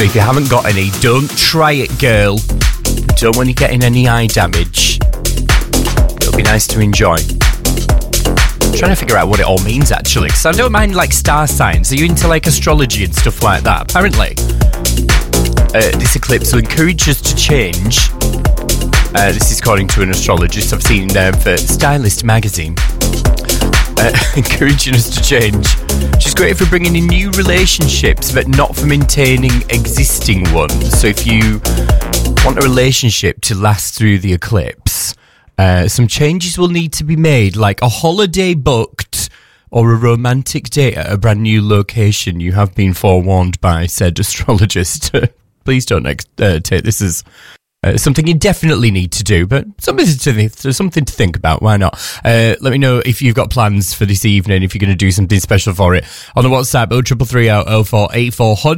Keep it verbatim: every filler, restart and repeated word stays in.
if you haven't got any, don't try it, girl. Don't want you getting any eye damage. It'll be nice to enjoy. I'm trying to figure out what it all means, actually, because I don't mind, like, star signs. Are you into, like, astrology and stuff like that? Apparently, uh, this eclipse will encourage us to change. Uh, this is according to an astrologist I've seen uh, for Stylist magazine. Uh, encouraging us to change. She's great for bringing in new relationships, but not for maintaining existing ones. So if you want a relationship to last through the eclipse, uh, some changes will need to be made, like a holiday booked or a romantic date at a brand new location. You have been forewarned by said astrologist. Please don't ex- uh, take this as Uh, something you definitely need to do, but something to think, something to think about. Why not? Uh, let me know if you've got plans for this evening, if you're going to do something special for it. On the WhatsApp, oh triple three oh oh four eight four hundred.